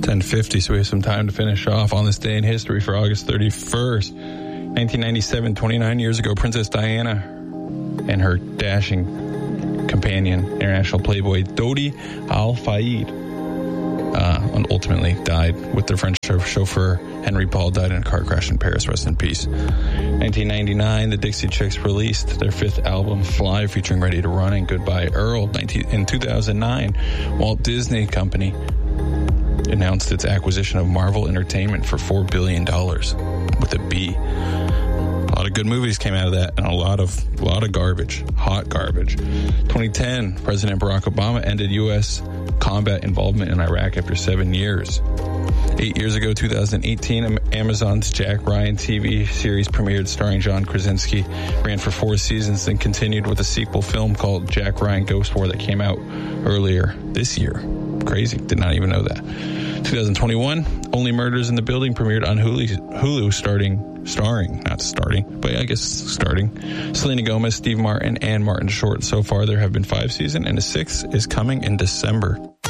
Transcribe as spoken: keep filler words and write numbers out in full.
ten fifty, so we have some time to finish off on this day in history for August thirty-first. nineteen ninety-seven, twenty-nine years ago, Princess Diana and her dashing companion, international playboy Dodi Al-Fayed, uh, ultimately died with their French chauffeur Henry Paul died in a car crash in Paris. Rest in peace. nineteen ninety-nine, the Dixie Chicks released their fifth album, Fly, featuring Ready to Run and Goodbye Earl. In two thousand nine, Walt Disney Company announced its acquisition of Marvel Entertainment for four billion dollars with a B. A lot of good movies came out of that, and a lot of a lot of garbage, hot garbage. twenty ten, President Barack Obama ended U S combat involvement in Iraq after seven years. Eight years ago, two thousand eighteen, Amazon's Jack Ryan T V series premiered, starring John Krasinski, ran for four seasons, then continued with a sequel film called Jack Ryan Ghost War that came out earlier this year. Crazy, did not even know that. twenty twenty-one, Only Murders in the Building premiered on Hulu, Hulu starting, starring, not starting, but I guess starting, Selena Gomez, Steve Martin, and Martin Short. So far, there have been five seasons, and a sixth is coming in December.